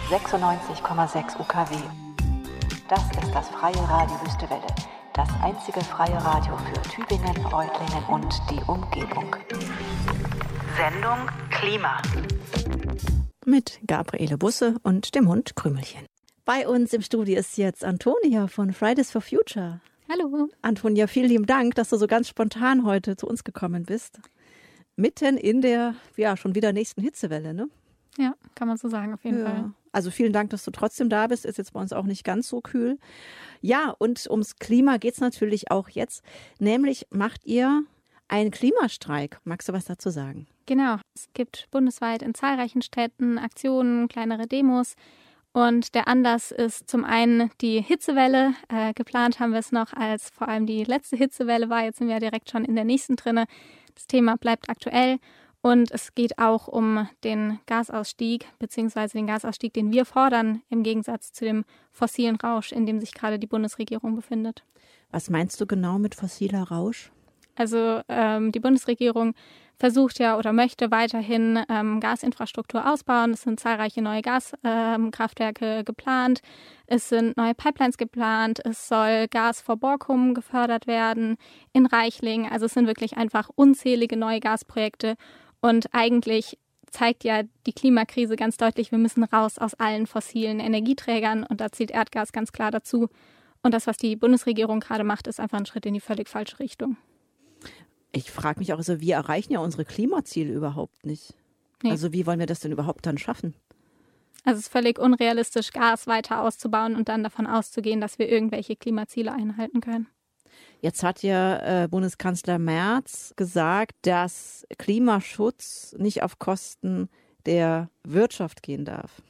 96,6 UKW. Das ist das Freie Radio Wüstewelle, das einzige freie Radio für Tübingen, Reutlingen und die Umgebung. Sendung Klima. Mit Gabriele Busse und dem Hund Krümelchen. Bei uns im Studio ist jetzt Antonia von Fridays for Future. Hallo. Antonia, vielen lieben Dank, dass du so ganz spontan heute zu uns gekommen bist. Mitten in der, schon wieder nächsten Hitzewelle, ne? Ja, kann man so sagen, auf jeden Fall. Also vielen Dank, dass du trotzdem da bist. Ist jetzt bei uns auch nicht ganz so kühl. Ja, und ums Klima geht es natürlich auch jetzt. Nämlich macht ihr einen Klimastreik. Magst du was dazu sagen? Genau. Es gibt bundesweit in zahlreichen Städten Aktionen, kleinere Demos. Und der Anlass ist zum einen die Hitzewelle. Geplant haben wir es noch, als vor allem die letzte Hitzewelle war. Jetzt sind wir direkt schon in der nächsten drinne. Das Thema bleibt aktuell. Und es geht auch um den Gasausstieg, beziehungsweise den Gasausstieg, den wir fordern, im Gegensatz zu dem fossilen Rausch, in dem sich gerade die Bundesregierung befindet. Was meinst du genau mit fossiler Rausch? Also die Bundesregierung versucht ja oder möchte weiterhin Gasinfrastruktur ausbauen. Es sind zahlreiche neue Gaskraftwerke geplant. Es sind neue Pipelines geplant. Es soll Gas vor Borkum gefördert werden in Reichling. Also es sind wirklich einfach unzählige neue Gasprojekte. Und eigentlich zeigt ja die Klimakrise ganz deutlich, wir müssen raus aus allen fossilen Energieträgern. Und da zählt Erdgas ganz klar dazu. Und das, was die Bundesregierung gerade macht, ist einfach ein Schritt in die völlig falsche Richtung. Ich frage mich auch, also wir erreichen ja unsere Klimaziele überhaupt nicht. Nee. Also wie wollen wir das denn überhaupt dann schaffen? Also es ist völlig unrealistisch, Gas weiter auszubauen und dann davon auszugehen, dass wir irgendwelche Klimaziele einhalten können. Jetzt hat ja Bundeskanzler Merz gesagt, dass Klimaschutz nicht auf Kosten der Wirtschaft gehen darf.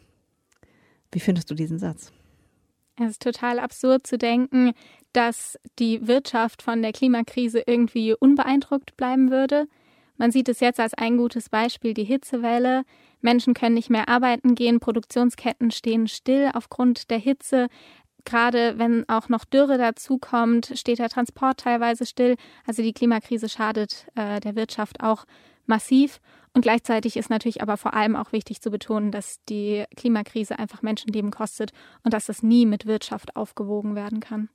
Wie findest du diesen Satz? Es ist total absurd zu denken, dass die Wirtschaft von der Klimakrise irgendwie unbeeindruckt bleiben würde. Man sieht es jetzt als ein gutes Beispiel, die Hitzewelle. Menschen können nicht mehr arbeiten gehen, Produktionsketten stehen still aufgrund der Hitze. Gerade wenn auch noch Dürre dazukommt, steht der Transport teilweise still. Also die Klimakrise schadet der Wirtschaft auch massiv. Und gleichzeitig ist natürlich aber vor allem auch wichtig zu betonen, dass die Klimakrise einfach Menschenleben kostet und dass das nie mit Wirtschaft aufgewogen werden kann.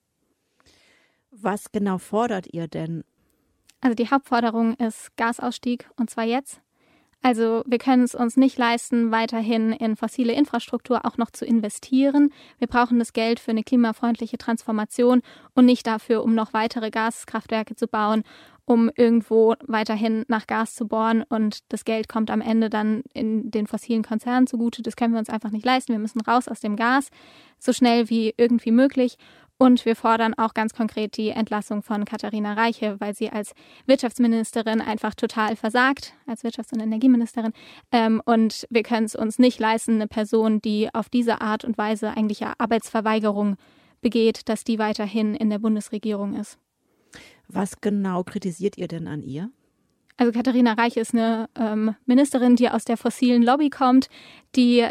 Was genau fordert ihr denn? Also die Hauptforderung ist Gasausstieg, und zwar jetzt. Also wir können es uns nicht leisten, weiterhin in fossile Infrastruktur auch noch zu investieren. Wir brauchen das Geld für eine klimafreundliche Transformation und nicht dafür, um noch weitere Gaskraftwerke zu bauen, um irgendwo weiterhin nach Gas zu bohren, und das Geld kommt am Ende dann in den fossilen Konzernen zugute. Das können wir uns einfach nicht leisten. Wir müssen raus aus dem Gas, so schnell wie irgendwie möglich. Und wir fordern auch ganz konkret die Entlassung von Katharina Reiche, weil sie als Wirtschaftsministerin einfach total versagt, als Wirtschafts- und Energieministerin. Und wir können es uns nicht leisten, eine Person, die auf diese Art und Weise eigentlich ja Arbeitsverweigerung begeht, dass die weiterhin in der Bundesregierung ist. Was genau kritisiert ihr denn an ihr? Also Katharina Reiche ist eine Ministerin, die aus der fossilen Lobby kommt, die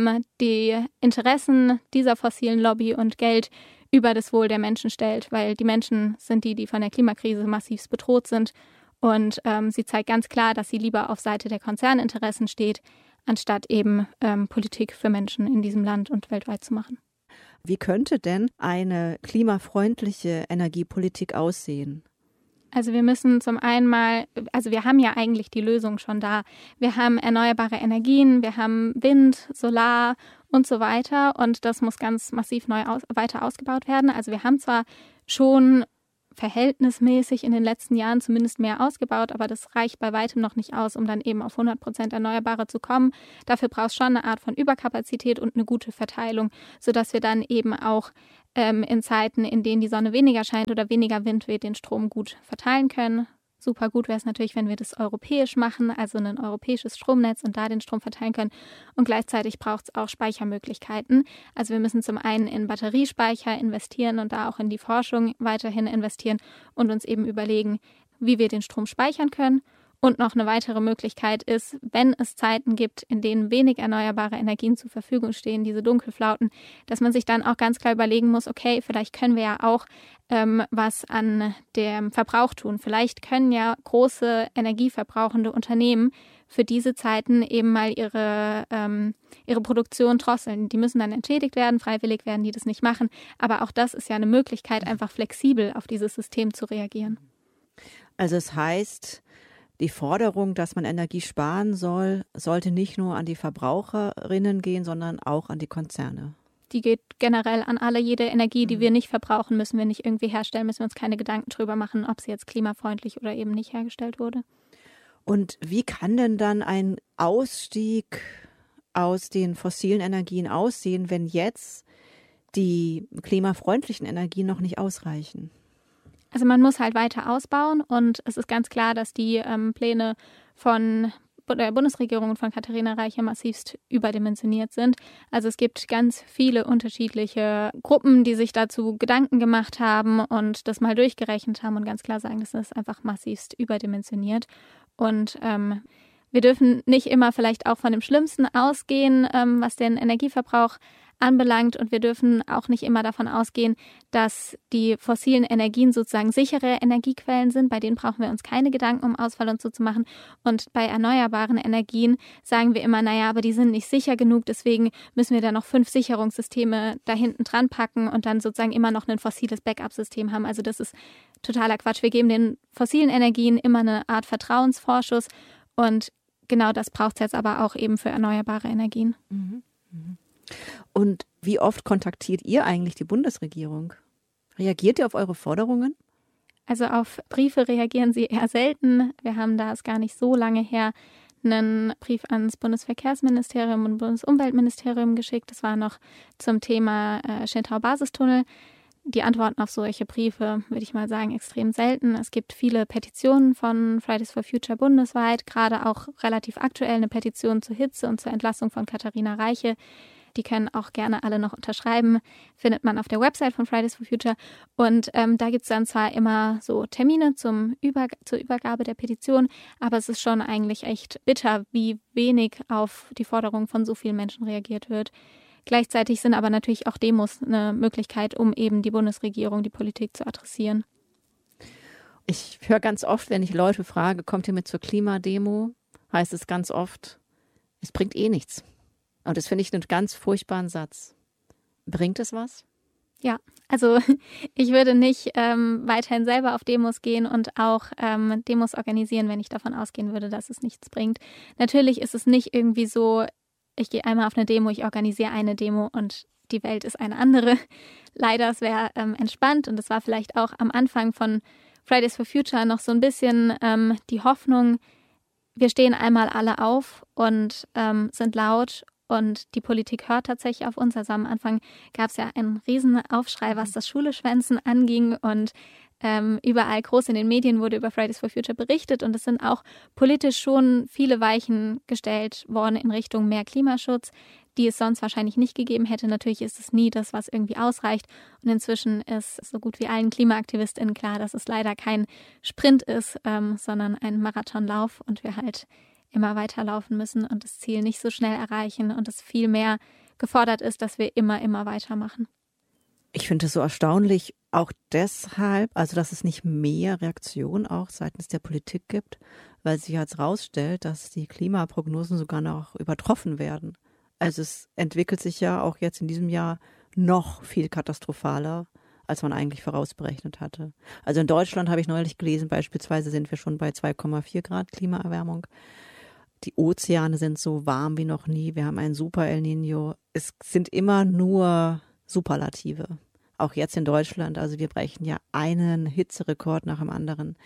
die Interessen dieser fossilen Lobby und Geld über das Wohl der Menschen stellt, weil die Menschen sind die von der Klimakrise massiv bedroht sind. Und sie zeigt ganz klar, dass sie lieber auf Seite der Konzerninteressen steht, anstatt eben Politik für Menschen in diesem Land und weltweit zu machen. Wie könnte denn eine klimafreundliche Energiepolitik aussehen? Also wir müssen zum einen wir haben ja eigentlich die Lösung schon da. Wir haben erneuerbare Energien, wir haben Wind, Solar und so weiter, und das muss ganz massiv weiter ausgebaut werden. Also wir haben zwar schon verhältnismäßig in den letzten Jahren zumindest mehr ausgebaut, aber das reicht bei weitem noch nicht aus, um dann eben auf 100% Erneuerbare zu kommen. Dafür braucht es schon eine Art von Überkapazität und eine gute Verteilung, sodass wir dann eben auch in Zeiten, in denen die Sonne weniger scheint oder weniger Wind weht, den Strom gut verteilen können. Super gut wäre es natürlich, wenn wir das europäisch machen, also ein europäisches Stromnetz, und da den Strom verteilen können. Und gleichzeitig braucht es auch Speichermöglichkeiten. Also wir müssen zum einen in Batteriespeicher investieren und da auch in die Forschung weiterhin investieren und uns eben überlegen, wie wir den Strom speichern können. Und noch eine weitere Möglichkeit ist, wenn es Zeiten gibt, in denen wenig erneuerbare Energien zur Verfügung stehen, diese Dunkelflauten, dass man sich dann auch ganz klar überlegen muss, okay, vielleicht können wir ja auch was an dem Verbrauch tun. Vielleicht können ja große energieverbrauchende Unternehmen für diese Zeiten eben mal ihre Produktion drosseln. Die müssen dann entschädigt werden, freiwillig werden die das nicht machen. Aber auch das ist ja eine Möglichkeit, einfach flexibel auf dieses System zu reagieren. Also es heißt, die Forderung, dass man Energie sparen soll, sollte nicht nur an die Verbraucherinnen gehen, sondern auch an die Konzerne. Die geht generell an alle. Jede Energie, die wir nicht verbrauchen, müssen wir nicht irgendwie herstellen, müssen wir uns keine Gedanken drüber machen, ob sie jetzt klimafreundlich oder eben nicht hergestellt wurde. Und wie kann denn dann ein Ausstieg aus den fossilen Energien aussehen, wenn jetzt die klimafreundlichen Energien noch nicht ausreichen? Also man muss halt weiter ausbauen und es ist ganz klar, dass die Pläne von der Bundesregierung und von Katharina Reiche massivst überdimensioniert sind. Also es gibt ganz viele unterschiedliche Gruppen, die sich dazu Gedanken gemacht haben und das mal durchgerechnet haben und ganz klar sagen, das ist einfach massivst überdimensioniert. Und wir dürfen nicht immer vielleicht auch von dem Schlimmsten ausgehen, was den Energieverbrauch anbelangt. Und wir dürfen auch nicht immer davon ausgehen, dass die fossilen Energien sozusagen sichere Energiequellen sind. Bei denen brauchen wir uns keine Gedanken um Ausfall und so zu machen. Und bei erneuerbaren Energien sagen wir immer, naja, aber die sind nicht sicher genug. Deswegen müssen wir da noch 5 Sicherungssysteme da hinten dran packen und dann sozusagen immer noch ein fossiles Backup-System haben. Also das ist totaler Quatsch. Wir geben den fossilen Energien immer eine Art Vertrauensvorschuss. Und genau das braucht es jetzt aber auch eben für erneuerbare Energien. Und wie oft kontaktiert ihr eigentlich die Bundesregierung? Reagiert ihr auf eure Forderungen? Also auf Briefe reagieren sie eher selten. Wir haben da, ist gar nicht so lange her, einen Brief ans Bundesverkehrsministerium und Bundesumweltministerium geschickt. Das war noch zum Thema Schiltau-Basistunnel. Die Antworten auf solche Briefe, würde ich mal sagen, extrem selten. Es gibt viele Petitionen von Fridays for Future bundesweit, gerade auch relativ aktuell eine Petition zur Hitze und zur Entlassung von Katharina Reiche. Die können auch gerne alle noch unterschreiben, findet man auf der Website von Fridays for Future. Und da gibt es dann zwar immer so Termine zur Übergabe der Petition, aber es ist schon eigentlich echt bitter, wie wenig auf die Forderung von so vielen Menschen reagiert wird. Gleichzeitig sind aber natürlich auch Demos eine Möglichkeit, um eben die Bundesregierung, die Politik zu adressieren. Ich höre ganz oft, wenn ich Leute frage, kommt ihr mit zur Klimademo, heißt es ganz oft, es bringt eh nichts. Und das finde ich einen ganz furchtbaren Satz. Bringt es was? Ja, also ich würde nicht weiterhin selber auf Demos gehen und auch Demos organisieren, wenn ich davon ausgehen würde, dass es nichts bringt. Natürlich ist es nicht irgendwie so, ich gehe einmal auf eine Demo, ich organisiere eine Demo und die Welt ist eine andere. Leider, es wäre entspannt und es war vielleicht auch am Anfang von Fridays for Future noch so ein bisschen die Hoffnung, wir stehen einmal alle auf und sind laut und die Politik hört tatsächlich auf uns. Also am Anfang gab es ja einen riesen Aufschrei, was das Schuleschwänzen anging und überall groß in den Medien wurde über Fridays for Future berichtet und es sind auch politisch schon viele Weichen gestellt worden in Richtung mehr Klimaschutz, die es sonst wahrscheinlich nicht gegeben hätte. Natürlich ist es nie das, was irgendwie ausreicht und inzwischen ist so gut wie allen KlimaaktivistInnen klar, dass es leider kein Sprint ist, sondern ein Marathonlauf und wir halt immer weiterlaufen müssen und das Ziel nicht so schnell erreichen und es viel mehr gefordert ist, dass wir immer weitermachen. Ich finde es so erstaunlich, auch deshalb, also dass es nicht mehr Reaktion auch seitens der Politik gibt, weil sich jetzt rausstellt, dass die Klimaprognosen sogar noch übertroffen werden. Also es entwickelt sich ja auch jetzt in diesem Jahr noch viel katastrophaler, als man eigentlich vorausberechnet hatte. Also in Deutschland habe ich neulich gelesen, beispielsweise sind wir schon bei 2,4 Grad Klimaerwärmung. Die Ozeane sind so warm wie noch nie. Wir haben ein Super El Niño. Es sind immer nur Superlative. Auch jetzt in Deutschland. Also wir brechen ja einen Hitzerekord nach dem anderen.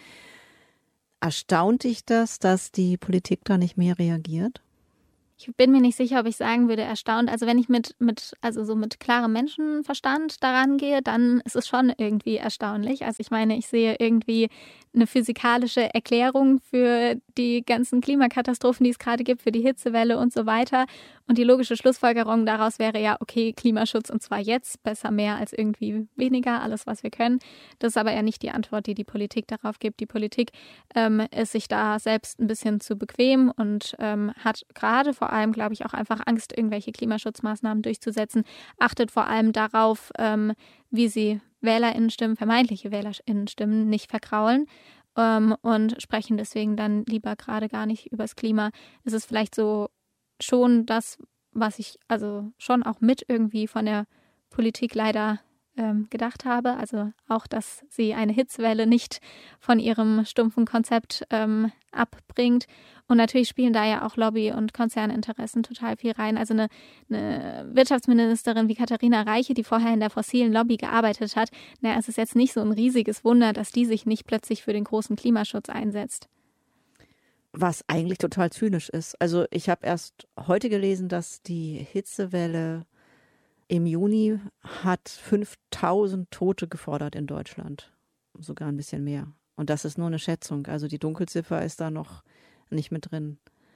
Erstaunt dich das, dass die Politik da nicht mehr reagiert? Ich bin mir nicht sicher, ob ich sagen würde, erstaunt. Also wenn ich mit klarem Menschenverstand daran gehe, dann ist es schon irgendwie erstaunlich. Also ich meine, ich sehe irgendwie eine physikalische Erklärung für die ganzen Klimakatastrophen, die es gerade gibt, für die Hitzewelle und so weiter. Und die logische Schlussfolgerung daraus wäre ja, okay, Klimaschutz und zwar jetzt, besser mehr als irgendwie weniger, alles was wir können. Das ist aber ja nicht die Antwort, die die Politik darauf gibt. Die Politik ist sich da selbst ein bisschen zu bequem und hat gerade vor allem, glaube ich, auch einfach Angst, irgendwelche Klimaschutzmaßnahmen durchzusetzen, achtet vor allem darauf, wie sie WählerInnenstimmen, vermeintliche WählerInnenstimmen nicht verkraulen. und sprechen deswegen dann lieber gerade gar nicht übers Klima. Es ist vielleicht so schon das, was ich also schon auch mit irgendwie von der Politik leider gedacht habe. Also auch, dass sie eine Hitzewelle nicht von ihrem stumpfen Konzept abbringt. Und natürlich spielen da ja auch Lobby- und Konzerninteressen total viel rein. Also eine Wirtschaftsministerin wie Katharina Reiche, die vorher in der fossilen Lobby gearbeitet hat, es ist jetzt nicht so ein riesiges Wunder, dass die sich nicht plötzlich für den großen Klimaschutz einsetzt. Was eigentlich total zynisch ist. Also ich habe erst heute gelesen, dass die Hitzewelle im Juni hat 5000 Tote gefordert in Deutschland. Sogar ein bisschen mehr. Und das ist nur eine Schätzung. Also die Dunkelziffer ist da noch nicht mit drin.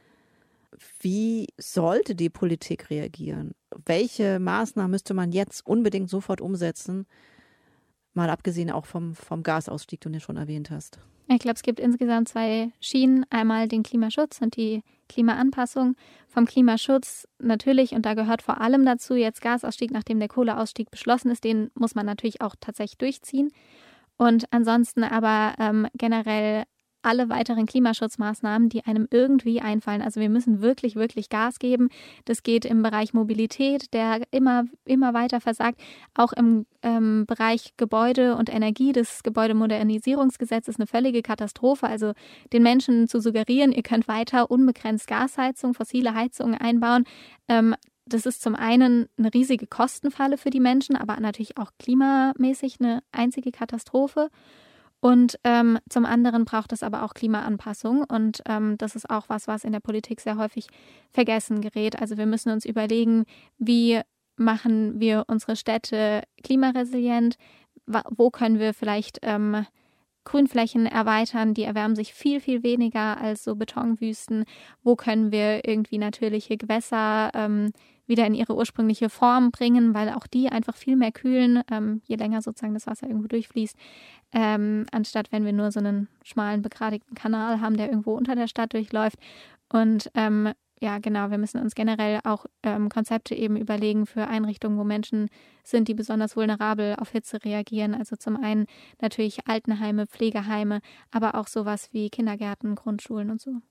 Wie sollte die Politik reagieren? Welche Maßnahmen müsste man jetzt unbedingt sofort umsetzen? Mal abgesehen auch vom Gasausstieg, den du schon erwähnt hast. Ich glaube, es gibt insgesamt 2 Schienen. Einmal den Klimaschutz und die Klimaanpassung. Vom Klimaschutz natürlich, und da gehört vor allem dazu jetzt Gasausstieg, nachdem der Kohleausstieg beschlossen ist, den muss man natürlich auch tatsächlich durchziehen. Und ansonsten aber generell alle weiteren Klimaschutzmaßnahmen, die einem irgendwie einfallen. Also wir müssen wirklich, wirklich Gas geben. Das geht im Bereich Mobilität, der immer weiter versagt. Auch im Bereich Gebäude und Energie. Das Gebäudemodernisierungsgesetz ist eine völlige Katastrophe. Also den Menschen zu suggerieren, ihr könnt weiter unbegrenzt Gasheizung, fossile Heizungen einbauen, das ist zum einen eine riesige Kostenfalle für die Menschen, aber natürlich auch klimamäßig eine einzige Katastrophe. Und zum anderen braucht es aber auch Klimaanpassung. Und das ist auch was in der Politik sehr häufig vergessen gerät. Also wir müssen uns überlegen, wie machen wir unsere Städte klimaresilient? Wo können wir vielleicht Grünflächen erweitern? Die erwärmen sich viel, viel weniger als so Betonwüsten. Wo können wir irgendwie natürliche Gewässer wieder in ihre ursprüngliche Form bringen, weil auch die einfach viel mehr kühlen, je länger sozusagen das Wasser irgendwo durchfließt, anstatt wenn wir nur so einen schmalen, begradigten Kanal haben, der irgendwo unter der Stadt durchläuft. Und ja, genau, wir müssen uns generell auch Konzepte eben überlegen für Einrichtungen, wo Menschen sind, die besonders vulnerabel auf Hitze reagieren. Also zum einen natürlich Altenheime, Pflegeheime, aber auch sowas wie Kindergärten, Grundschulen und so.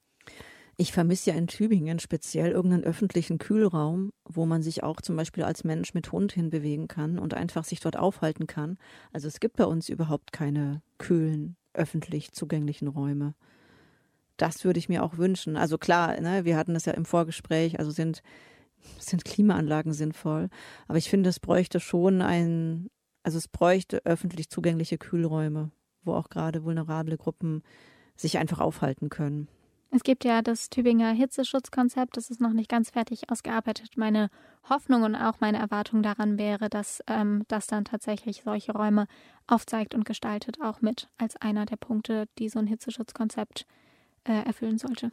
Ich vermisse ja in Tübingen speziell irgendeinen öffentlichen Kühlraum, wo man sich auch zum Beispiel als Mensch mit Hund hinbewegen kann und einfach sich dort aufhalten kann. Also es gibt bei uns überhaupt keine kühlen, öffentlich zugänglichen Räume. Das würde ich mir auch wünschen. Also klar, ne, wir hatten das ja im Vorgespräch, also sind Klimaanlagen sinnvoll. Aber ich finde, es bräuchte schon es bräuchte öffentlich zugängliche Kühlräume, wo auch gerade vulnerable Gruppen sich einfach aufhalten können. Es gibt ja das Tübinger Hitzeschutzkonzept, das ist noch nicht ganz fertig ausgearbeitet. Meine Hoffnung und auch meine Erwartung daran wäre, dass das dann tatsächlich solche Räume aufzeigt und gestaltet, auch mit als einer der Punkte, die so ein Hitzeschutzkonzept erfüllen sollte.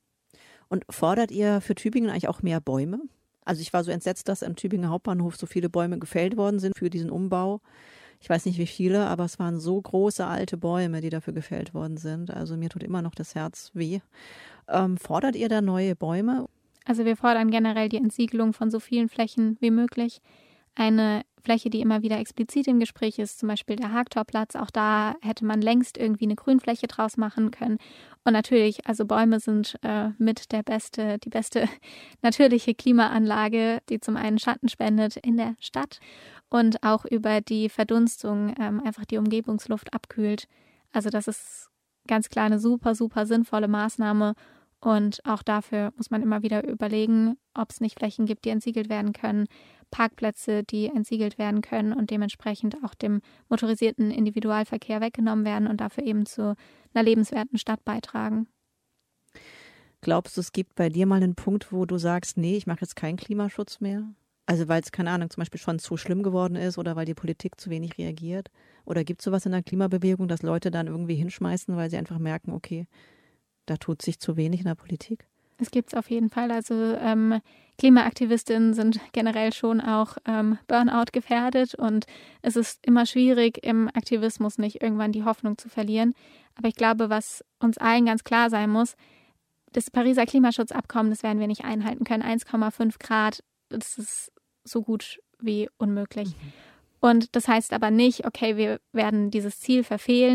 Und fordert ihr für Tübingen eigentlich auch mehr Bäume? Also ich war so entsetzt, dass am Tübinger Hauptbahnhof so viele Bäume gefällt worden sind für diesen Umbau. Ich weiß nicht wie viele, aber es waren so große alte Bäume, die dafür gefällt worden sind. Also mir tut immer noch das Herz weh. Fordert ihr da neue Bäume? Also wir fordern generell die Entsiegelung von so vielen Flächen wie möglich. Eine Fläche, die immer wieder explizit im Gespräch ist, zum Beispiel der Hagtorplatz. Auch da hätte man längst irgendwie eine Grünfläche draus machen können. Und natürlich, also Bäume sind mit die beste natürliche Klimaanlage, die zum einen Schatten spendet in der Stadt und auch über die Verdunstung einfach die Umgebungsluft abkühlt. Also das ist ganz klar eine super, super sinnvolle Maßnahme. Und auch dafür muss man immer wieder überlegen, ob es nicht Flächen gibt, die entsiegelt werden können, Parkplätze, die entsiegelt werden können und dementsprechend auch dem motorisierten Individualverkehr weggenommen werden und dafür eben zu einer lebenswerten Stadt beitragen. Glaubst du, es gibt bei dir mal einen Punkt, wo du sagst, nee, ich mache jetzt keinen Klimaschutz mehr? Also weil es, keine Ahnung, zum Beispiel schon zu schlimm geworden ist oder weil die Politik zu wenig reagiert? Oder gibt es sowas in der Klimabewegung, dass Leute dann irgendwie hinschmeißen, weil sie einfach merken, okay, da tut sich zu wenig in der Politik? Es gibt es auf jeden Fall. Also Klimaaktivistinnen sind generell schon auch Burnout gefährdet und es ist immer schwierig, im Aktivismus nicht irgendwann die Hoffnung zu verlieren. Aber ich glaube, was uns allen ganz klar sein muss, das Pariser Klimaschutzabkommen, das werden wir nicht einhalten können. 1,5 Grad, das ist so gut wie unmöglich. Und das heißt aber nicht, okay, wir werden dieses Ziel verfehlen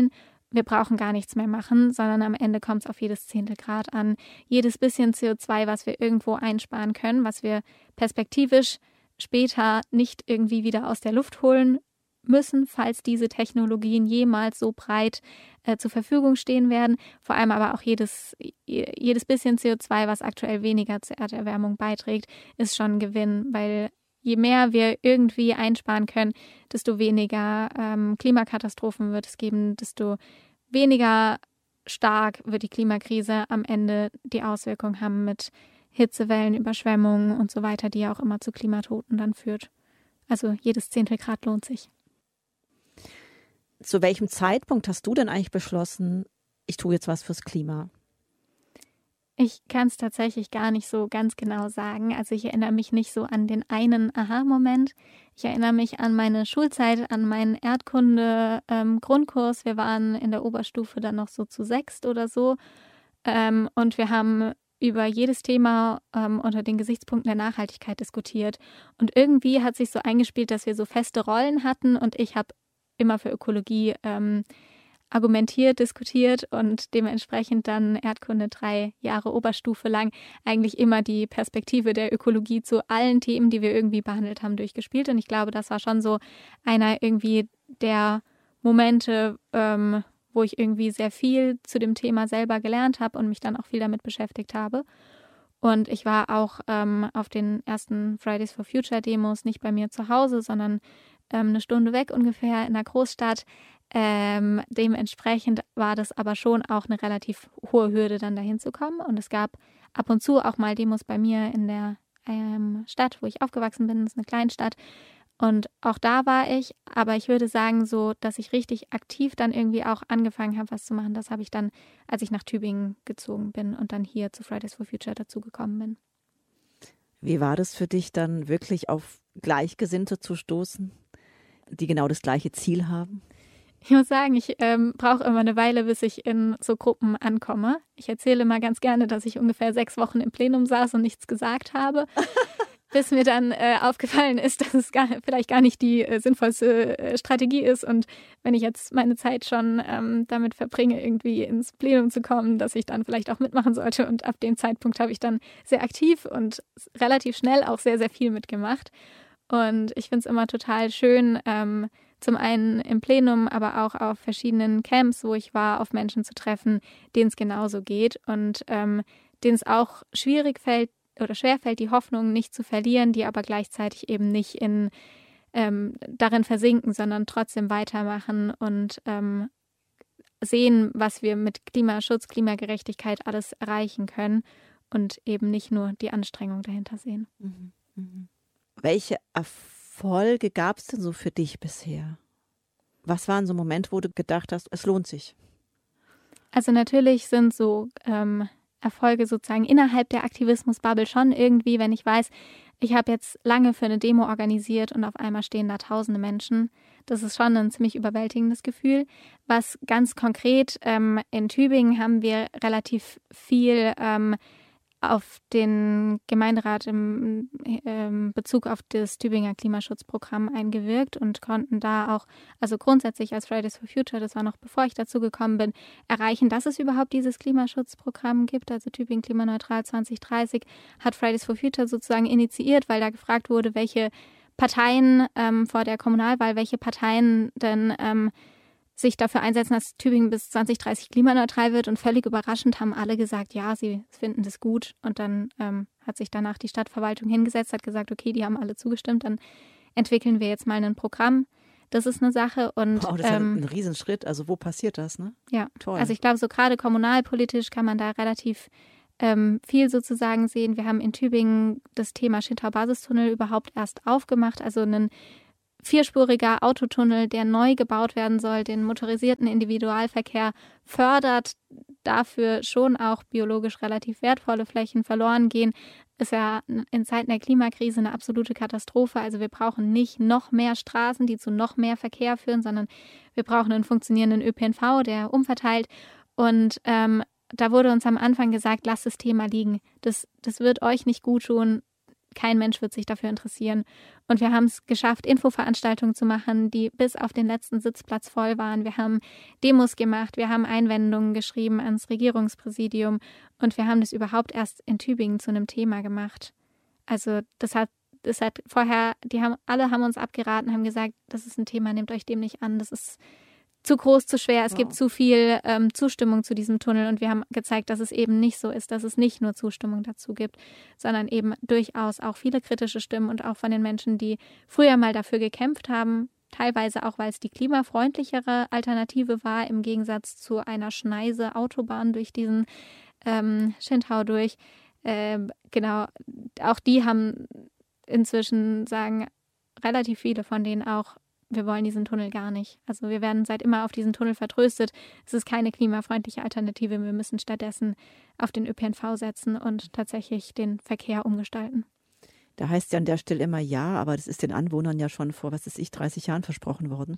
wir brauchen gar nichts mehr machen, sondern am Ende kommt es auf jedes Zehntelgrad an. Jedes bisschen CO2, was wir irgendwo einsparen können, was wir perspektivisch später nicht irgendwie wieder aus der Luft holen müssen, falls diese Technologien jemals so breit zur Verfügung stehen werden. Vor allem aber auch jedes bisschen CO2, was aktuell weniger zur Erderwärmung beiträgt, ist schon ein Gewinn, weil je mehr wir irgendwie einsparen können, desto weniger Klimakatastrophen wird es geben, desto weniger stark wird die Klimakrise am Ende die Auswirkung haben mit Hitzewellen, Überschwemmungen und so weiter, die ja auch immer zu Klimatoten dann führt. Also jedes Zehntelgrad lohnt sich. Zu welchem Zeitpunkt hast du denn eigentlich beschlossen, ich tue jetzt was fürs Klima? Ich kann es tatsächlich gar nicht so ganz genau sagen. Also ich erinnere mich nicht so an den einen Aha-Moment. Ich erinnere mich an meine Schulzeit, an meinen Erdkunde-Grundkurs. Wir waren in der Oberstufe dann noch so zu 6 oder so. Und wir haben über jedes Thema unter den Gesichtspunkten der Nachhaltigkeit diskutiert. Und irgendwie hat sich so eingespielt, dass wir so feste Rollen hatten und ich habe immer für Ökologie argumentiert, diskutiert und dementsprechend dann Erdkunde 3 Jahre Oberstufe lang eigentlich immer die Perspektive der Ökologie zu allen Themen, die wir irgendwie behandelt haben, durchgespielt. Und ich glaube, das war schon so einer irgendwie der Momente, wo ich irgendwie sehr viel zu dem Thema selber gelernt habe und mich dann auch viel damit beschäftigt habe. Und ich war auch auf den ersten Fridays for Future Demos nicht bei mir zu Hause, sondern eine Stunde weg ungefähr in der Großstadt. Dementsprechend war das aber schon auch eine relativ hohe Hürde, dann dahin zu kommen. Und es gab ab und zu auch mal Demos bei mir in der Stadt, wo ich aufgewachsen bin. Das ist eine Kleinstadt. Und auch da war ich. Aber ich würde sagen, so, dass ich richtig aktiv dann irgendwie auch angefangen habe, was zu machen, das habe ich dann, als ich nach Tübingen gezogen bin und dann hier zu Fridays for Future dazugekommen bin. Wie war das für dich dann wirklich auf Gleichgesinnte zu stoßen, die genau das gleiche Ziel haben? Ich muss sagen, ich brauche immer eine Weile, bis ich in so Gruppen ankomme. Ich erzähle immer ganz gerne, dass ich ungefähr 6 Wochen im Plenum saß und nichts gesagt habe, bis mir dann aufgefallen ist, dass es vielleicht gar nicht die sinnvollste Strategie ist. Und wenn ich jetzt meine Zeit schon damit verbringe, irgendwie ins Plenum zu kommen, dass ich dann vielleicht auch mitmachen sollte. Und ab dem Zeitpunkt habe ich dann sehr aktiv und relativ schnell auch sehr, sehr viel mitgemacht. Und ich finde es immer total schön, zum einen im Plenum, aber auch auf verschiedenen Camps, wo ich war, auf Menschen zu treffen, denen es genauso geht und denen es auch schwierig fällt oder schwerfällt, die Hoffnung nicht zu verlieren, die aber gleichzeitig eben nicht darin versinken, sondern trotzdem weitermachen und sehen, was wir mit Klimaschutz, Klimagerechtigkeit alles erreichen können und eben nicht nur die Anstrengung dahinter sehen. Mhm. Mhm. Welche Erfolge gab es denn so für dich bisher? Was waren so Momente, wo du gedacht hast, es lohnt sich? Also natürlich sind so Erfolge sozusagen innerhalb der Aktivismus-Bubble schon irgendwie, wenn ich weiß, ich habe jetzt lange für eine Demo organisiert und auf einmal stehen da tausende Menschen. Das ist schon ein ziemlich überwältigendes Gefühl. Was ganz konkret in Tübingen haben wir relativ viel auf den Gemeinderat im Bezug auf das Tübinger Klimaschutzprogramm eingewirkt und konnten da auch, also grundsätzlich als Fridays for Future, das war noch bevor ich dazu gekommen bin, erreichen, dass es überhaupt dieses Klimaschutzprogramm gibt. Also Tübingen Klimaneutral 2030 hat Fridays for Future sozusagen initiiert, weil da gefragt wurde, welche Parteien vor der Kommunalwahl, welche Parteien denn sich dafür einsetzen, dass Tübingen bis 2030 klimaneutral wird. Und völlig überraschend haben alle gesagt, ja, sie finden das gut. Und dann hat sich danach die Stadtverwaltung hingesetzt, hat gesagt, okay, die haben alle zugestimmt, dann entwickeln wir jetzt mal ein Programm. Das ist eine Sache. Und, wow, das ist ein Riesenschritt. Also wo passiert das, ne? Ja, toll. Also ich glaube, so gerade kommunalpolitisch kann man da relativ viel sozusagen sehen. Wir haben in Tübingen das Thema Schintau-Basistunnel überhaupt erst aufgemacht, also einen 4-spuriger Autotunnel, der neu gebaut werden soll, den motorisierten Individualverkehr fördert, dafür schon auch biologisch relativ wertvolle Flächen verloren gehen, ist ja in Zeiten der Klimakrise eine absolute Katastrophe. Also wir brauchen nicht noch mehr Straßen, die zu noch mehr Verkehr führen, sondern wir brauchen einen funktionierenden ÖPNV, der umverteilt. Und da wurde uns am Anfang gesagt, lasst das Thema liegen. Das wird euch nicht gut tun. kein Mensch wird sich dafür interessieren. Und wir haben es geschafft, Infoveranstaltungen zu machen, die bis auf den letzten Sitzplatz voll waren. Wir haben Demos gemacht, wir haben Einwendungen geschrieben ans Regierungspräsidium und wir haben das überhaupt erst in Tübingen zu einem Thema gemacht. Also das hat vorher, alle haben uns abgeraten, haben gesagt, das ist ein Thema, nehmt euch dem nicht an, das ist zu groß, zu schwer, es gibt zu viel Zustimmung zu diesem Tunnel und wir haben gezeigt, dass es eben nicht so ist, dass es nicht nur Zustimmung dazu gibt, sondern eben durchaus auch viele kritische Stimmen und auch von den Menschen, die früher mal dafür gekämpft haben, teilweise auch, weil es die klimafreundlichere Alternative war, im Gegensatz zu einer Schneise-Autobahn durch diesen Schintau durch. Genau, auch die haben inzwischen, sagen relativ viele von denen auch, wir wollen diesen Tunnel gar nicht. Also wir werden seit immer auf diesen Tunnel vertröstet. Es ist keine klimafreundliche Alternative. Wir müssen stattdessen auf den ÖPNV setzen und tatsächlich den Verkehr umgestalten. Da heißt ja an der Stelle immer ja, aber das ist den Anwohnern ja schon vor, 30 Jahren versprochen worden.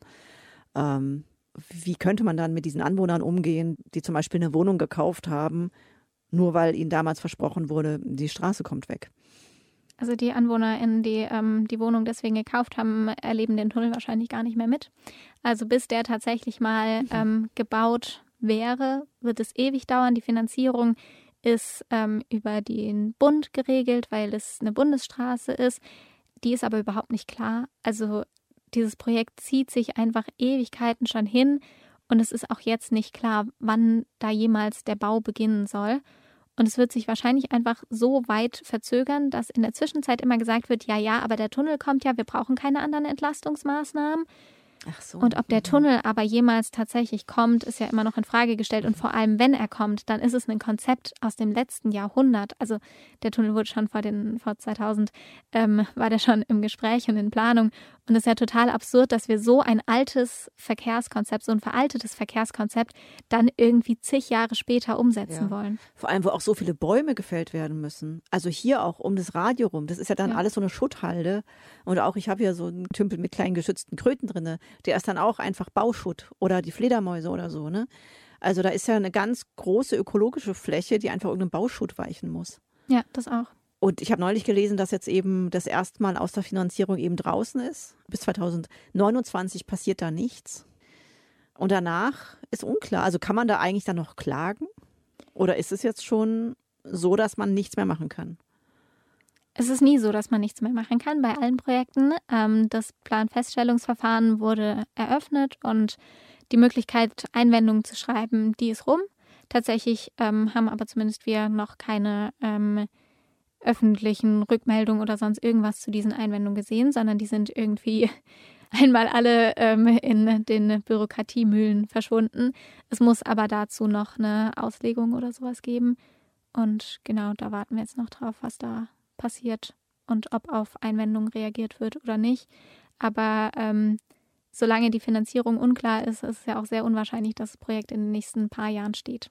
Wie könnte man dann mit diesen Anwohnern umgehen, die zum Beispiel eine Wohnung gekauft haben, nur weil ihnen damals versprochen wurde, die Straße kommt weg? Also die AnwohnerInnen, die die Wohnung deswegen gekauft haben, erleben den Tunnel wahrscheinlich gar nicht mehr mit. Also bis der tatsächlich mal gebaut wäre, wird es ewig dauern. Die Finanzierung ist über den Bund geregelt, weil es eine Bundesstraße ist. Die ist aber überhaupt nicht klar. Also dieses Projekt zieht sich einfach Ewigkeiten schon hin und es ist auch jetzt nicht klar, wann da jemals der Bau beginnen soll. Und es wird sich wahrscheinlich einfach so weit verzögern, dass in der Zwischenzeit immer gesagt wird, ja, aber der Tunnel kommt ja, wir brauchen keine anderen Entlastungsmaßnahmen. Ach so. Und ob der Tunnel aber jemals tatsächlich kommt, ist ja immer noch in Frage gestellt. Und vor allem, wenn er kommt, dann ist es ein Konzept aus dem letzten Jahrhundert. Also der Tunnel wurde schon vor 2000, war der schon im Gespräch und in Planung. Und es ist ja total absurd, dass wir so ein altes Verkehrskonzept, so ein veraltetes Verkehrskonzept dann irgendwie zig Jahre später umsetzen wollen. Vor allem, wo auch so viele Bäume gefällt werden müssen. Also hier auch um das Radio rum. Das ist ja dann alles so eine Schutthalde. Und auch, ich habe ja so einen Tümpel mit kleinen geschützten Kröten drin. Der ist dann auch einfach Bauschutt oder die Fledermäuse oder so, ne? Also da ist ja eine ganz große ökologische Fläche, die einfach irgendeinem Bauschutt weichen muss. Ja, das auch. Und ich habe neulich gelesen, dass jetzt eben das erste Mal aus der Finanzierung eben draußen ist. Bis 2029 passiert da nichts. Und danach ist unklar. Also kann man da eigentlich dann noch klagen? Oder ist es jetzt schon so, dass man nichts mehr machen kann? Es ist nie so, dass man nichts mehr machen kann bei allen Projekten. Das Planfeststellungsverfahren wurde eröffnet und die Möglichkeit, Einwendungen zu schreiben, die ist rum. Tatsächlich haben aber zumindest wir noch keine öffentlichen Rückmeldungen oder sonst irgendwas zu diesen Einwendungen gesehen, sondern die sind irgendwie einmal alle in den Bürokratiemühlen verschwunden. Es muss aber dazu noch eine Auslegung oder sowas geben. Und genau, da warten wir jetzt noch drauf, was da passiert und ob auf Einwendungen reagiert wird oder nicht. Aber solange die Finanzierung unklar ist, ist es ja auch sehr unwahrscheinlich, dass das Projekt in den nächsten paar Jahren steht.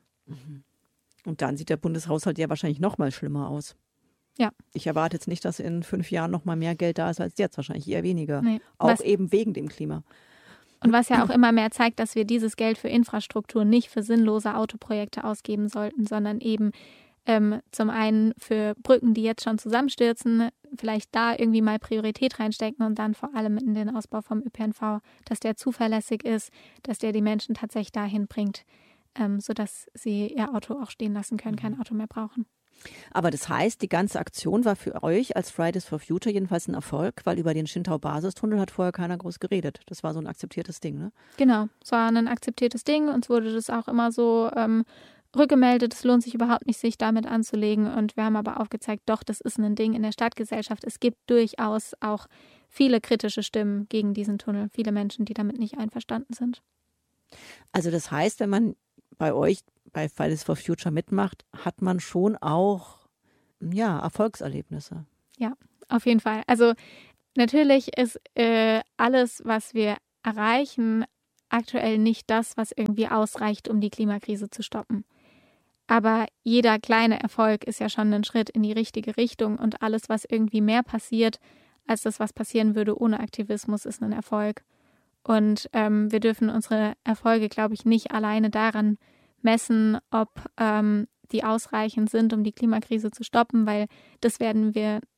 Und dann sieht der Bundeshaushalt ja wahrscheinlich noch mal schlimmer aus. Ja. Ich erwarte jetzt nicht, dass in 5 Jahren noch mal mehr Geld da ist als jetzt, wahrscheinlich eher weniger. Nee. Auch eben wegen dem Klima. Und was ja auch immer mehr zeigt, dass wir dieses Geld für Infrastruktur nicht für sinnlose Autoprojekte ausgeben sollten, sondern eben zum einen für Brücken, die jetzt schon zusammenstürzen, vielleicht da irgendwie mal Priorität reinstecken und dann vor allem in den Ausbau vom ÖPNV, dass der zuverlässig ist, dass der die Menschen tatsächlich dahin bringt, sodass sie ihr Auto auch stehen lassen können, kein Auto mehr brauchen. Aber das heißt, die ganze Aktion war für euch als Fridays for Future jedenfalls ein Erfolg, weil über den Schintau-Basistunnel hat vorher keiner groß geredet. Das war so ein akzeptiertes Ding, ne? Genau, es war ein akzeptiertes Ding. Uns wurde das auch immer so rückgemeldet, es lohnt sich überhaupt nicht, sich damit anzulegen. Und wir haben aber aufgezeigt, doch, das ist ein Ding in der Stadtgesellschaft. Es gibt durchaus auch viele kritische Stimmen gegen diesen Tunnel, viele Menschen, die damit nicht einverstanden sind. Also das heißt, wenn man bei euch, bei Fridays for Future mitmacht, hat man schon auch Erfolgserlebnisse. Ja, auf jeden Fall. Also natürlich ist alles, was wir erreichen, aktuell nicht das, was irgendwie ausreicht, um die Klimakrise zu stoppen. Aber jeder kleine Erfolg ist ja schon ein Schritt in die richtige Richtung und alles, was irgendwie mehr passiert, als das, was passieren würde ohne Aktivismus, ist ein Erfolg. Und wir dürfen unsere Erfolge, glaube ich, nicht alleine daran messen, ob die ausreichend sind, um die Klimakrise zu stoppen, weil das werden wir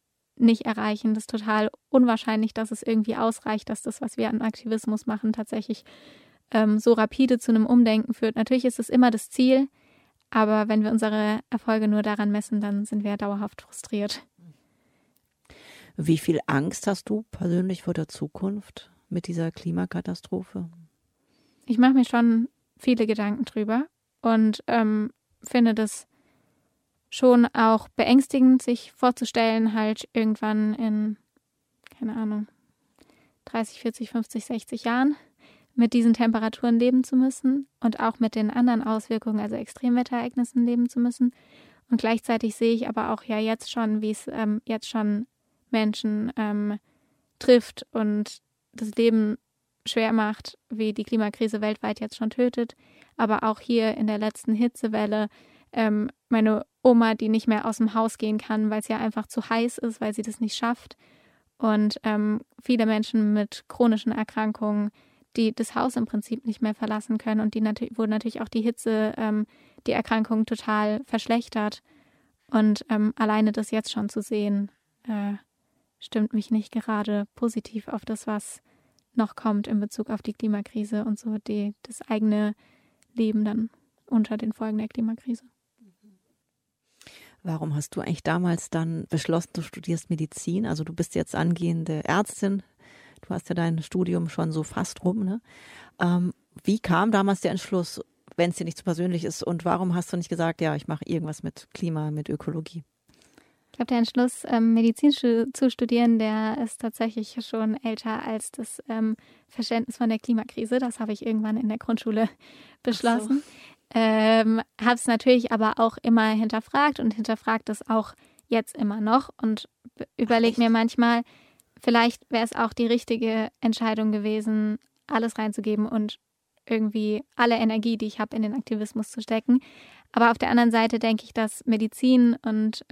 nicht erreichen. Das ist total unwahrscheinlich, dass es irgendwie ausreicht, dass das, was wir an Aktivismus machen, tatsächlich so rapide zu einem Umdenken führt. Natürlich ist es immer das Ziel, aber wenn wir unsere Erfolge nur daran messen, dann sind wir dauerhaft frustriert. Wie viel Angst hast du persönlich vor der Zukunft mit dieser Klimakatastrophe? Ich mache mir schon viele Gedanken drüber und finde das schon auch beängstigend, sich vorzustellen, halt irgendwann in, keine Ahnung, 30, 40, 50, 60 Jahren mit diesen Temperaturen leben zu müssen und auch mit den anderen Auswirkungen, also Extremwetterereignissen leben zu müssen. Und gleichzeitig sehe ich aber auch ja jetzt schon, wie es jetzt schon Menschen trifft und das Leben schwer macht, wie die Klimakrise weltweit jetzt schon tötet. Aber auch hier in der letzten Hitzewelle meine Oma, die nicht mehr aus dem Haus gehen kann, weil es ja einfach zu heiß ist, weil sie das nicht schafft. Und viele Menschen mit chronischen Erkrankungen, die das Haus im Prinzip nicht mehr verlassen können und wo natürlich auch die Hitze die Erkrankung total verschlechtert. Und alleine das jetzt schon zu sehen, stimmt mich nicht gerade positiv auf das, was noch kommt in Bezug auf die Klimakrise und so das eigene Leben dann unter den Folgen der Klimakrise. Warum hast du eigentlich damals dann beschlossen, du studierst Medizin? Also du bist jetzt angehende Ärztin. Du hast ja dein Studium schon so fast rum, ne? Wie kam damals der Entschluss, wenn es dir nicht zu persönlich ist? Und warum hast du nicht gesagt, ja, ich mache irgendwas mit Klima, mit Ökologie? Ich glaube, der Entschluss, Medizin zu studieren, der ist tatsächlich schon älter als das Verständnis von der Klimakrise. Das habe ich irgendwann in der Grundschule beschlossen. Habe es natürlich aber auch immer hinterfragt und hinterfragt es auch jetzt immer noch und überlege mir manchmal, vielleicht wäre es auch die richtige Entscheidung gewesen, alles reinzugeben und irgendwie alle Energie, die ich habe, in den Aktivismus zu stecken. Aber auf der anderen Seite denke ich, dass Medizin und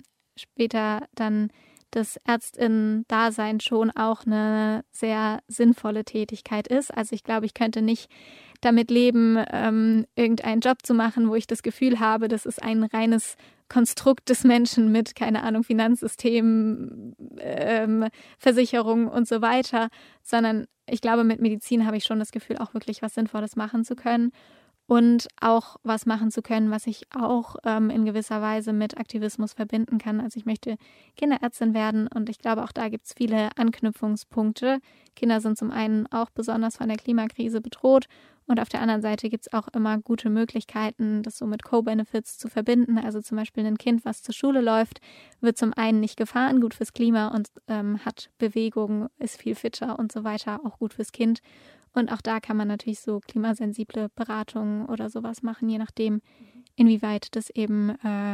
später dann das Ärztinnen-Dasein schon auch eine sehr sinnvolle Tätigkeit ist. Also ich glaube, ich könnte nicht damit leben, irgendeinen Job zu machen, wo ich das Gefühl habe, das ist ein reines Konstrukt des Menschen mit, keine Ahnung, Finanzsystem, Versicherung und so weiter, sondern ich glaube, mit Medizin habe ich schon das Gefühl, auch wirklich was Sinnvolles machen zu können und auch was machen zu können, was ich auch in gewisser Weise mit Aktivismus verbinden kann. Also ich möchte Kinderärztin werden und ich glaube, auch da gibt es viele Anknüpfungspunkte. Kinder sind zum einen auch besonders von der Klimakrise bedroht und auf der anderen Seite gibt es auch immer gute Möglichkeiten, das so mit Co-Benefits zu verbinden. Also zum Beispiel ein Kind, was zur Schule läuft, wird zum einen nicht gefahren, gut fürs Klima und hat Bewegung, ist viel fitter und so weiter, auch gut fürs Kind. Und auch da kann man natürlich so klimasensible Beratungen oder sowas machen, je nachdem, inwieweit das eben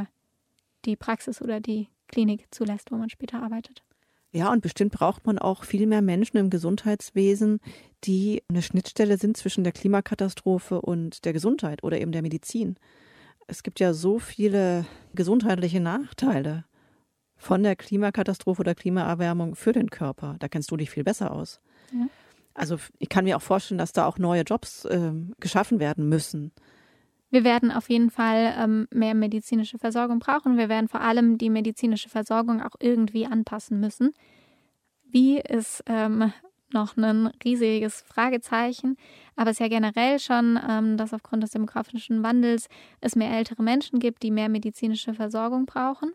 die Praxis oder die Klinik zulässt, wo man später arbeitet. Ja, und bestimmt braucht man auch viel mehr Menschen im Gesundheitswesen, die eine Schnittstelle sind zwischen der Klimakatastrophe und der Gesundheit oder eben der Medizin. Es gibt ja so viele gesundheitliche Nachteile von der Klimakatastrophe oder Klimaerwärmung für den Körper. Da kennst du dich viel besser aus. Ja. Also ich kann mir auch vorstellen, dass da auch neue Jobs geschaffen werden müssen. Wir werden auf jeden Fall mehr medizinische Versorgung brauchen. Wir werden vor allem die medizinische Versorgung auch irgendwie anpassen müssen. Wie ist noch ein riesiges Fragezeichen. Aber es ist ja generell schon, dass aufgrund des demografischen Wandels es mehr ältere Menschen gibt, die mehr medizinische Versorgung brauchen.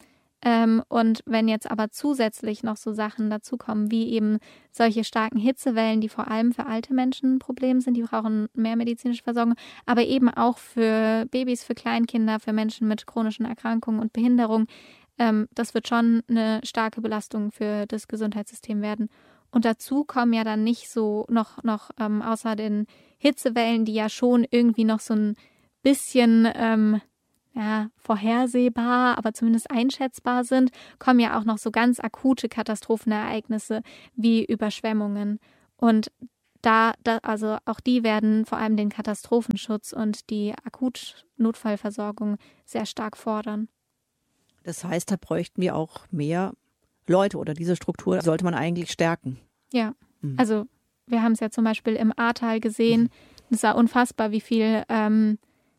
Und wenn jetzt aber zusätzlich noch so Sachen dazukommen, wie eben solche starken Hitzewellen, die vor allem für alte Menschen ein Problem sind, die brauchen mehr medizinische Versorgung, aber eben auch für Babys, für Kleinkinder, für Menschen mit chronischen Erkrankungen und Behinderung, das wird schon eine starke Belastung für das Gesundheitssystem werden. Und dazu kommen ja dann nicht so noch außer den Hitzewellen, die ja schon irgendwie noch so ein bisschen vorhersehbar, aber zumindest einschätzbar sind, kommen ja auch noch so ganz akute Katastrophenereignisse wie Überschwemmungen. Und also auch die werden vor allem den Katastrophenschutz und die Akutnotfallversorgung sehr stark fordern. Das heißt, da bräuchten wir auch mehr Leute oder diese Struktur sollte man eigentlich stärken. Ja, also wir haben es ja zum Beispiel im Ahrtal gesehen. Es war unfassbar, wie viel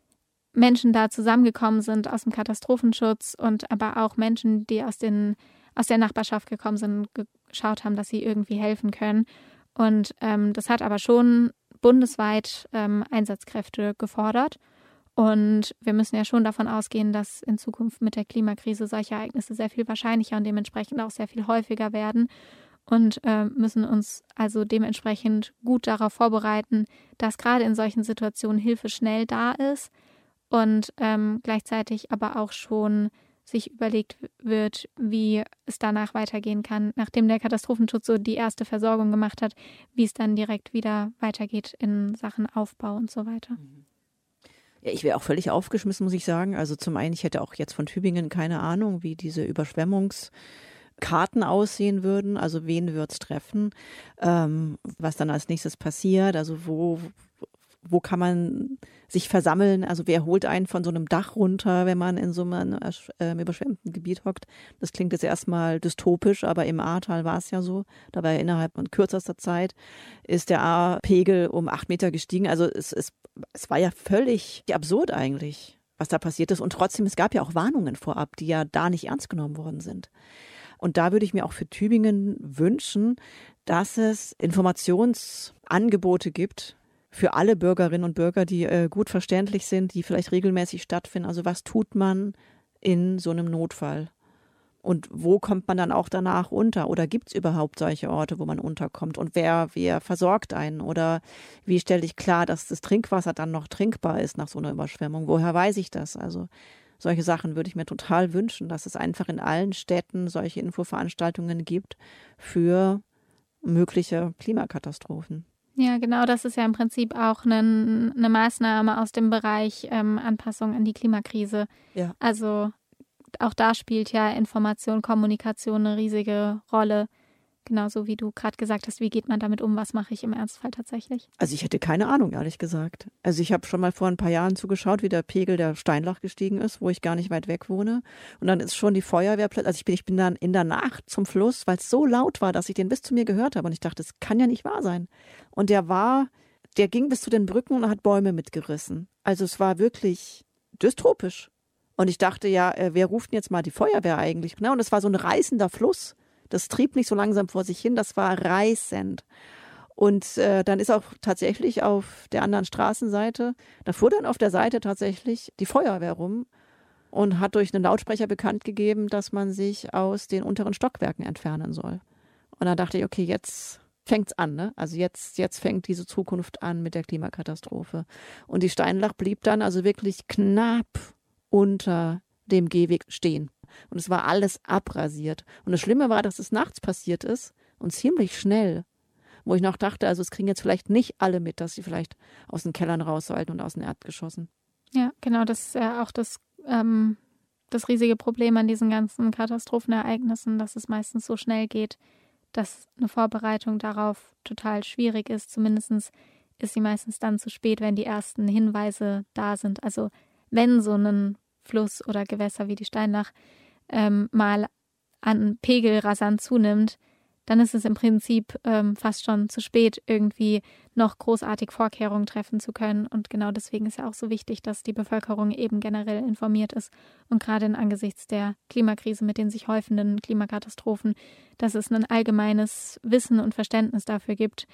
Menschen da zusammengekommen sind aus dem Katastrophenschutz und aber auch Menschen, die aus aus der Nachbarschaft gekommen sind, geschaut haben, dass sie irgendwie helfen können. Und das hat aber schon bundesweit Einsatzkräfte gefordert. Und wir müssen ja schon davon ausgehen, dass in Zukunft mit der Klimakrise solche Ereignisse sehr viel wahrscheinlicher und dementsprechend auch sehr viel häufiger werden. Und müssen uns also dementsprechend gut darauf vorbereiten, dass gerade in solchen Situationen Hilfe schnell da ist und gleichzeitig aber auch schon sich überlegt wird, wie es danach weitergehen kann, nachdem der Katastrophenschutz so die erste Versorgung gemacht hat, wie es dann direkt wieder weitergeht in Sachen Aufbau und so weiter. Ja, ich wäre auch völlig aufgeschmissen, muss ich sagen. Also zum einen, ich hätte auch jetzt von Tübingen keine Ahnung, wie diese Überschwemmungskarten aussehen würden. Also wen wird es treffen, was dann als nächstes passiert, also wo kann man sich versammeln, also wer holt einen von so einem Dach runter, wenn man in so einem überschwemmten Gebiet hockt. Das klingt jetzt erstmal dystopisch, aber im Ahrtal war es ja so. Dabei innerhalb von kürzester Zeit ist der Ahrpegel um 8 Meter gestiegen. Also es war ja völlig absurd eigentlich, was da passiert ist. Und trotzdem, es gab ja auch Warnungen vorab, die ja da nicht ernst genommen worden sind. Und da würde ich mir auch für Tübingen wünschen, dass es Informationsangebote gibt für alle Bürgerinnen und Bürger, die gut verständlich sind, die vielleicht regelmäßig stattfinden. Also was tut man in so einem Notfall? Und wo kommt man dann auch danach unter? Oder gibt es überhaupt solche Orte, wo man unterkommt? Und wer versorgt einen? Oder wie stelle ich klar, dass das Trinkwasser dann noch trinkbar ist nach so einer Überschwemmung? Woher weiß ich das? Also solche Sachen würde ich mir total wünschen, dass es einfach in allen Städten solche Infoveranstaltungen gibt für mögliche Klimakatastrophen. Ja, genau, das ist ja im Prinzip auch eine Maßnahme aus dem Bereich Anpassung an die Klimakrise. Ja. Also auch da spielt ja Information, Kommunikation eine riesige Rolle. Genauso wie du gerade gesagt hast, wie geht man damit um, was mache ich im Ernstfall tatsächlich? Also ich hätte keine Ahnung, ehrlich gesagt. Also ich habe schon mal vor ein paar Jahren zugeschaut, wie der Pegel der Steinlach gestiegen ist, wo ich gar nicht weit weg wohne. Und dann ist schon die Feuerwehr, also ich bin dann in der Nacht zum Fluss, weil es so laut war, dass ich den bis zu mir gehört habe. Und ich dachte, das kann ja nicht wahr sein. Und der ging bis zu den Brücken und hat Bäume mitgerissen. Also es war wirklich dystopisch. Und ich dachte, ja, wer ruft denn jetzt mal die Feuerwehr eigentlich? Genau, und es war so ein reißender Fluss. Das trieb nicht so langsam vor sich hin, das war reißend. Und dann ist auch tatsächlich auf der anderen Straßenseite, da fuhr dann auf der Seite tatsächlich die Feuerwehr rum und hat durch einen Lautsprecher bekannt gegeben, dass man sich aus den unteren Stockwerken entfernen soll. Und dann dachte ich, okay, jetzt fängt's an, ne? Also jetzt fängt diese Zukunft an mit der Klimakatastrophe. Und die Steinlach blieb dann also wirklich knapp unter dem Gehweg stehen. Und es war alles abrasiert. Und das Schlimme war, dass es nachts passiert ist und ziemlich schnell, wo ich noch dachte, also es kriegen jetzt vielleicht nicht alle mit, dass sie vielleicht aus den Kellern raus sollten und aus den Erdgeschossen. Ja, genau, das ist ja auch das riesige Problem an diesen ganzen Katastrophenereignissen, dass es meistens so schnell geht, dass eine Vorbereitung darauf total schwierig ist. Zumindest ist sie meistens dann zu spät, wenn die ersten Hinweise da sind. Also wenn so ein Fluss oder Gewässer wie die Steinlach mal an Pegel rasant zunimmt, dann ist es im Prinzip fast schon zu spät, irgendwie noch großartig Vorkehrungen treffen zu können. Und genau deswegen ist ja auch so wichtig, dass die Bevölkerung eben generell informiert ist. Und gerade angesichts der Klimakrise mit den sich häufenden Klimakatastrophen, dass es ein allgemeines Wissen und Verständnis dafür gibt,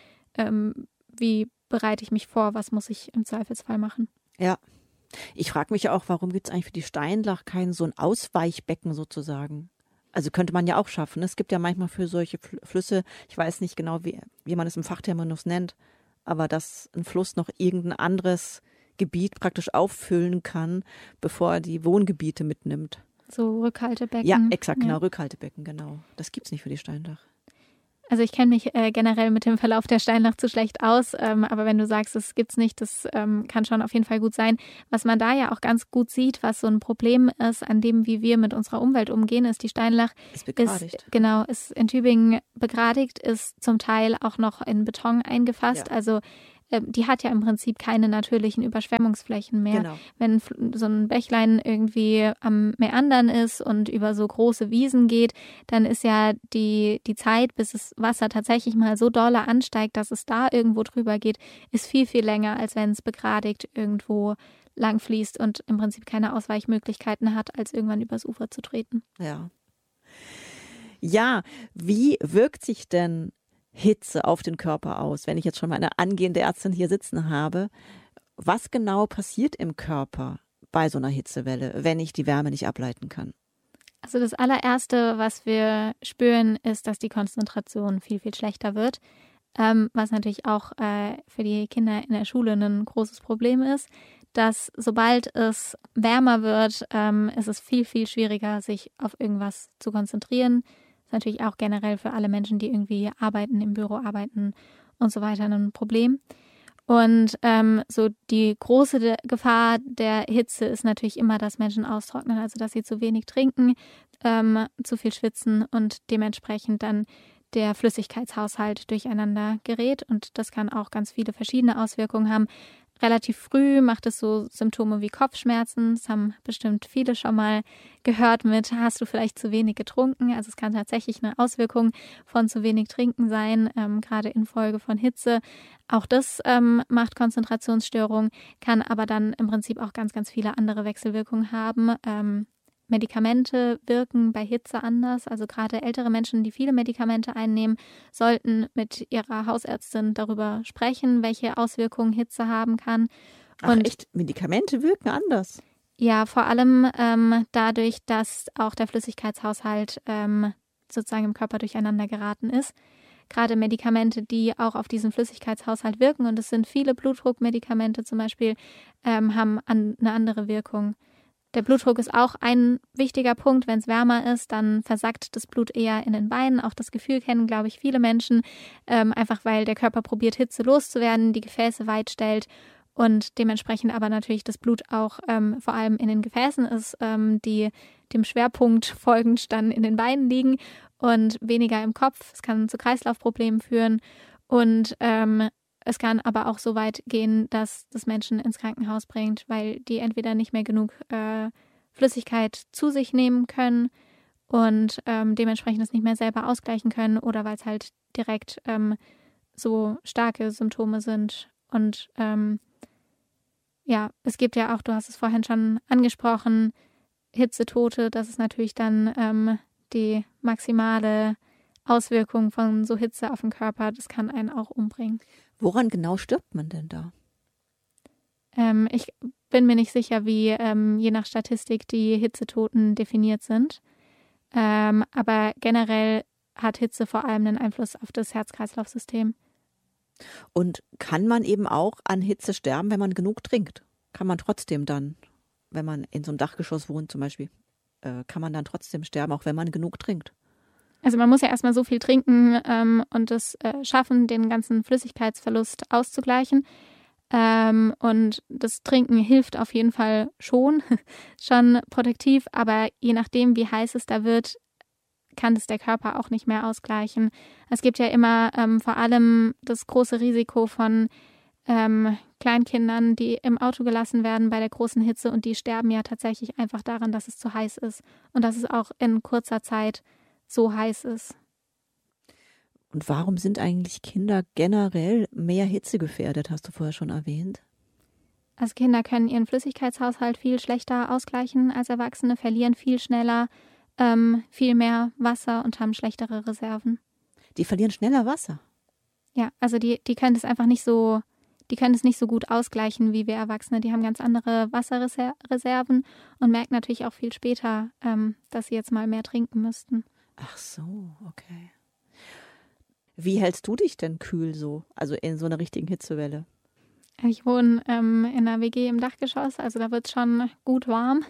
wie bereite ich mich vor, was muss ich im Zweifelsfall machen. Ja. Ich frage mich auch, warum gibt es eigentlich für die Steinlach kein so ein Ausweichbecken sozusagen? Also könnte man ja auch schaffen. Es gibt ja manchmal für solche Flüsse, ich weiß nicht genau, wie man es im Fachterminus nennt, aber dass ein Fluss noch irgendein anderes Gebiet praktisch auffüllen kann, bevor er die Wohngebiete mitnimmt. So Rückhaltebecken. Ja, exakt, genau, Rückhaltebecken, genau. Das gibt es nicht für die Steinlach. Also ich kenne mich generell mit dem Verlauf der Steinlach zu schlecht aus, aber wenn du sagst, es gibt's nicht, das kann schon auf jeden Fall gut sein. Was man da ja auch ganz gut sieht, was so ein Problem ist, an dem, wie wir mit unserer Umwelt umgehen, ist die Steinlach ist begradigt. Ist in Tübingen begradigt, ist zum Teil auch noch in Beton eingefasst. Ja. Also die hat ja im Prinzip keine natürlichen Überschwemmungsflächen mehr. Genau. Wenn so ein Bächlein irgendwie am Meandern ist und über so große Wiesen geht, dann ist ja die Zeit, bis das Wasser tatsächlich mal so doll ansteigt, dass es da irgendwo drüber geht, ist viel, viel länger, als wenn es begradigt irgendwo lang fließt und im Prinzip keine Ausweichmöglichkeiten hat, als irgendwann übers Ufer zu treten. Ja. Ja, wie wirkt sich denn Hitze auf den Körper aus? Wenn ich jetzt schon mal eine angehende Ärztin hier sitzen habe, was genau passiert im Körper bei so einer Hitzewelle, wenn ich die Wärme nicht ableiten kann? Also das allererste, was wir spüren, ist, dass die Konzentration viel, viel schlechter wird, was natürlich auch für die Kinder in der Schule ein großes Problem ist, dass sobald es wärmer wird, ist es viel, viel schwieriger, sich auf irgendwas zu konzentrieren. Das ist natürlich auch generell für alle Menschen, die irgendwie arbeiten, im Büro arbeiten und so weiter, ein Problem. Und so die große Gefahr der Hitze ist natürlich immer, dass Menschen austrocknen, also dass sie zu wenig trinken, zu viel schwitzen und dementsprechend dann der Flüssigkeitshaushalt durcheinander gerät. Und das kann auch ganz viele verschiedene Auswirkungen haben. Relativ früh macht es so Symptome wie Kopfschmerzen. Das haben bestimmt viele schon mal gehört mit, hast du vielleicht zu wenig getrunken? Also es kann tatsächlich eine Auswirkung von zu wenig Trinken sein, gerade infolge von Hitze. Auch das macht Konzentrationsstörungen, kann aber dann im Prinzip auch ganz, ganz viele andere Wechselwirkungen haben. Medikamente wirken bei Hitze anders. Also gerade ältere Menschen, die viele Medikamente einnehmen, sollten mit ihrer Hausärztin darüber sprechen, welche Auswirkungen Hitze haben kann. Und echt, Medikamente wirken anders? Ja, vor allem dadurch, dass auch der Flüssigkeitshaushalt sozusagen im Körper durcheinander geraten ist. Gerade Medikamente, die auch auf diesen Flüssigkeitshaushalt wirken, und es sind viele Blutdruckmedikamente zum Beispiel, haben eine andere Wirkung. Der Blutdruck ist auch ein wichtiger Punkt. Wenn es wärmer ist, dann versackt das Blut eher in den Beinen. Auch das Gefühl kennen, glaube ich, viele Menschen, einfach weil der Körper probiert, Hitze loszuwerden, die Gefäße weit stellt und dementsprechend aber natürlich das Blut auch vor allem in den Gefäßen ist, die dem Schwerpunkt folgend dann in den Beinen liegen und weniger im Kopf. Es kann zu Kreislaufproblemen führen und es kann aber auch so weit gehen, dass das Menschen ins Krankenhaus bringt, weil die entweder nicht mehr genug Flüssigkeit zu sich nehmen können und dementsprechend es nicht mehr selber ausgleichen können oder weil es halt direkt so starke Symptome sind. Und ja, es gibt ja auch, du hast es vorhin schon angesprochen, Hitzetote. Das ist natürlich dann die maximale Auswirkung von so Hitze auf den Körper. Das kann einen auch umbringen. Woran genau stirbt man denn da? Ich bin mir nicht sicher, wie je nach Statistik die Hitzetoten definiert sind. Aber generell hat Hitze vor allem einen Einfluss auf das Herz-Kreislauf-System. Und kann man eben auch an Hitze sterben, wenn man genug trinkt? Kann man trotzdem dann, wenn man in so einem Dachgeschoss wohnt zum Beispiel, kann man dann trotzdem sterben, auch wenn man genug trinkt? Also man muss ja erstmal so viel trinken und es schaffen, den ganzen Flüssigkeitsverlust auszugleichen. Und das Trinken hilft auf jeden Fall schon protektiv, aber je nachdem, wie heiß es da wird, kann das der Körper auch nicht mehr ausgleichen. Es gibt ja immer vor allem das große Risiko von Kleinkindern, die im Auto gelassen werden bei der großen Hitze und die sterben ja tatsächlich einfach daran, dass es zu heiß ist und dass es auch in kurzer Zeit so heiß ist. Und warum sind eigentlich Kinder generell mehr hitzegefährdet, hast du vorher schon erwähnt? Also Kinder können ihren Flüssigkeitshaushalt viel schlechter ausgleichen als Erwachsene, verlieren viel schneller, viel mehr Wasser und haben schlechtere Reserven. Die verlieren schneller Wasser? Ja, also die können das einfach nicht so, die können es nicht so gut ausgleichen wie wir Erwachsene. Die haben ganz andere Wasserreserven und merken natürlich auch viel später, dass sie jetzt mal mehr trinken müssten. Ach so, okay. Wie hältst du dich denn kühl so, also in so einer richtigen Hitzewelle? Ich wohne in einer WG im Dachgeschoss, also da wird es schon gut warm.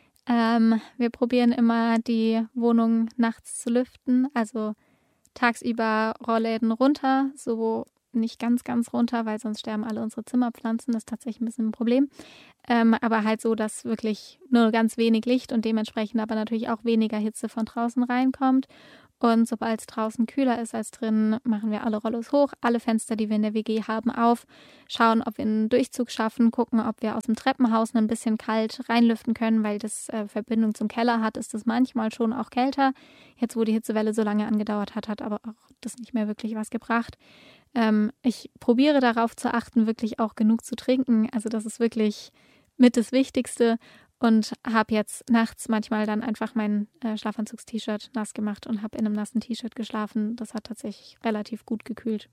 Wir probieren immer, die Wohnung nachts zu lüften, also tagsüber Rollläden runter, so nicht ganz, ganz runter, weil sonst sterben alle unsere Zimmerpflanzen, das ist tatsächlich ein bisschen ein Problem. Aber halt so, dass wirklich nur ganz wenig Licht und dementsprechend aber natürlich auch weniger Hitze von draußen reinkommt. Und sobald es draußen kühler ist als drin, machen wir alle Rollos hoch, alle Fenster, die wir in der WG haben, auf, schauen, ob wir einen Durchzug schaffen, gucken, ob wir aus dem Treppenhaus ein bisschen kalt reinlüften können, weil das Verbindung zum Keller hat, ist das manchmal schon auch kälter. Jetzt, wo die Hitzewelle so lange angedauert hat, hat aber auch das nicht mehr wirklich was gebracht. Ich probiere darauf zu achten, wirklich auch genug zu trinken. Also das ist wirklich mit das Wichtigste. und habe jetzt nachts manchmal dann einfach mein Schlafanzugs-T-Shirt nass gemacht und habe in einem nassen T-Shirt geschlafen. Das hat tatsächlich relativ gut gekühlt.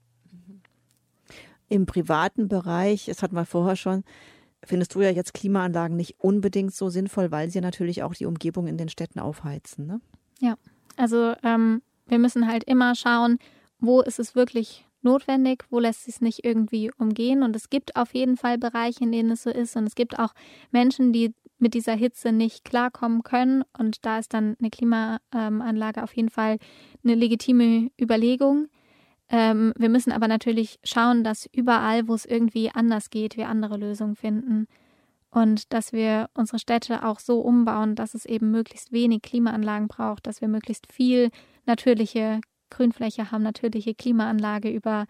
Im privaten Bereich, das hatten wir vorher schon, findest du ja jetzt Klimaanlagen nicht unbedingt so sinnvoll, weil sie natürlich auch die Umgebung in den Städten aufheizen, ne? Ja, also wir müssen halt immer schauen, wo ist es wirklich notwendig, wo lässt es nicht irgendwie umgehen. Und es gibt auf jeden Fall Bereiche, in denen es so ist. Und es gibt auch Menschen, die mit dieser Hitze nicht klarkommen können. Und da ist dann eine Klimaanlage auf jeden Fall eine legitime Überlegung. Wir müssen aber natürlich schauen, dass überall, wo es irgendwie anders geht, wir andere Lösungen finden. Und dass wir unsere Städte auch so umbauen, dass es eben möglichst wenig Klimaanlagen braucht, dass wir möglichst viel natürliche Grünfläche haben, natürliche Klimaanlage über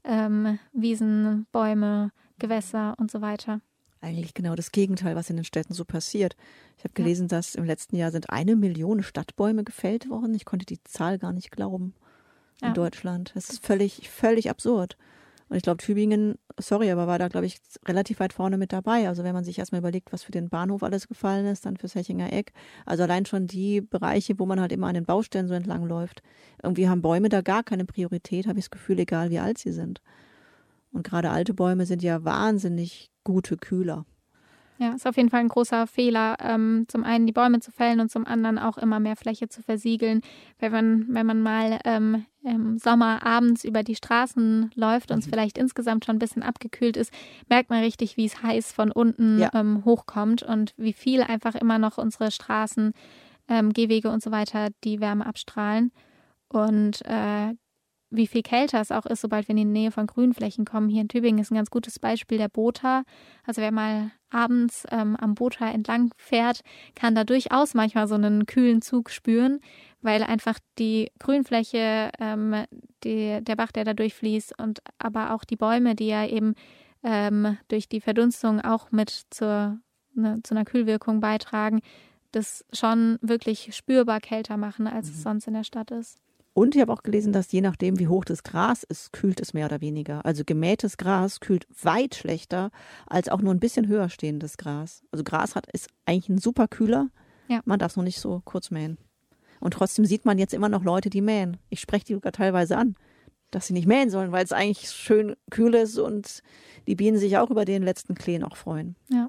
Wiesen, Bäume, Gewässer und so weiter. Eigentlich genau das Gegenteil, was in den Städten so passiert. Ich habe gelesen, dass im letzten Jahr sind 1 Million Stadtbäume gefällt worden. Ich konnte die Zahl gar nicht glauben in Deutschland. Das ist völlig absurd. Und ich glaube, Tübingen, sorry, aber war da, glaube ich, relativ weit vorne mit dabei. Also wenn man sich erstmal überlegt, was für den Bahnhof alles gefallen ist, dann fürs Hechinger Eck. Also allein schon die Bereiche, wo man halt immer an den Baustellen so entlang läuft. Irgendwie haben Bäume da gar keine Priorität, habe ich das Gefühl, egal wie alt sie sind. Und gerade alte Bäume sind ja wahnsinnig gute Kühler. Ja, ist auf jeden Fall ein großer Fehler, zum einen die Bäume zu fällen und zum anderen auch immer mehr Fläche zu versiegeln. Wenn man mal im Sommer abends über die Straßen läuft und es vielleicht insgesamt schon ein bisschen abgekühlt ist, merkt man richtig, wie es heiß von unten hochkommt und wie viel einfach immer noch unsere Straßen, Gehwege und so weiter die Wärme abstrahlen. Und wie viel kälter es auch ist, sobald wir in die Nähe von Grünflächen kommen. Hier in Tübingen ist ein ganz gutes Beispiel der Botha. Also wer mal abends am Botha entlang fährt, kann da durchaus manchmal so einen kühlen Zug spüren, weil einfach die Grünfläche, der Bach, der da durchfließt und aber auch die Bäume, die ja eben durch die Verdunstung auch mit zu einer Kühlwirkung beitragen, das schon wirklich spürbar kälter machen, als es sonst in der Stadt ist. Und ich habe auch gelesen, dass je nachdem, wie hoch das Gras ist, kühlt es mehr oder weniger. Also gemähtes Gras kühlt weit schlechter als auch nur ein bisschen höher stehendes Gras. Also Gras ist eigentlich ein super Kühler. Ja. Man darf es noch nicht so kurz mähen. Und trotzdem sieht man jetzt immer noch Leute, die mähen. Ich spreche die sogar teilweise an, dass sie nicht mähen sollen, weil es eigentlich schön kühl ist und die Bienen sich auch über den letzten Klee noch freuen. Ja.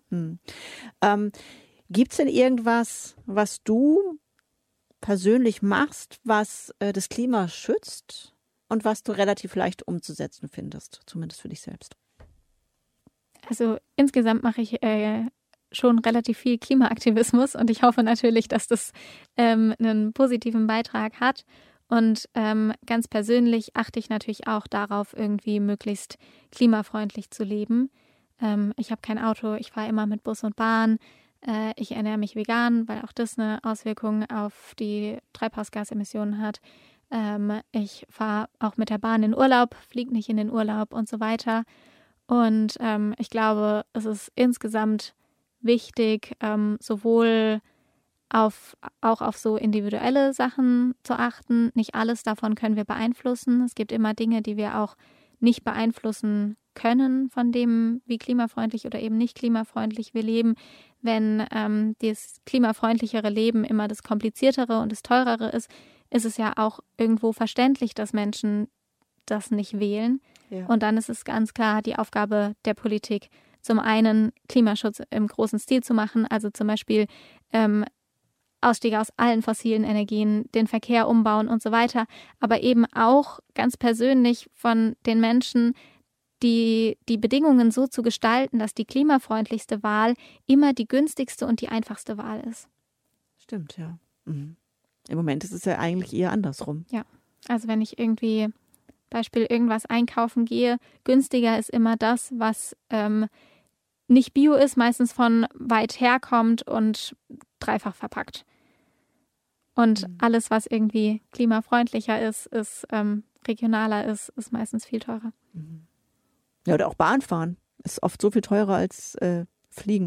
Gibt es denn irgendwas, was du persönlich machst, was das Klima schützt und was du relativ leicht umzusetzen findest, zumindest für dich selbst? Also insgesamt mache ich schon relativ viel Klimaaktivismus und ich hoffe natürlich, dass das einen positiven Beitrag hat. Und ganz persönlich achte ich natürlich auch darauf, irgendwie möglichst klimafreundlich zu leben. Ich habe kein Auto, ich fahre immer mit Bus und Bahn. Ich ernähre mich vegan, weil auch das eine Auswirkung auf die Treibhausgasemissionen hat. Ich fahre auch mit der Bahn in Urlaub, fliege nicht in den Urlaub und so weiter. Und ich glaube, es ist insgesamt wichtig, sowohl auch auf so individuelle Sachen zu achten. Nicht alles davon können wir beeinflussen. Es gibt immer Dinge, die wir auch nicht beeinflussen können, von dem, wie klimafreundlich oder eben nicht klimafreundlich wir leben. Wenn das klimafreundlichere Leben immer das kompliziertere und das teurere ist, ist es ja auch irgendwo verständlich, dass Menschen das nicht wählen. Ja. Und dann ist es ganz klar die Aufgabe der Politik, zum einen Klimaschutz im großen Stil zu machen, also zum Beispiel Ausstieg aus allen fossilen Energien, den Verkehr umbauen und so weiter, aber eben auch ganz persönlich von den Menschen, die Bedingungen so zu gestalten, dass die klimafreundlichste Wahl immer die günstigste und die einfachste Wahl ist. Stimmt, ja. Mhm. Im Moment ist es ja eigentlich eher andersrum. Ja, also wenn ich irgendwie, Beispiel irgendwas einkaufen gehe, günstiger ist immer das, was nicht bio ist, meistens von weit her kommt und dreifach verpackt. Und alles, was irgendwie klimafreundlicher ist regionaler ist meistens viel teurer. Ja, oder auch Bahnfahren ist oft so viel teurer als Fliegen.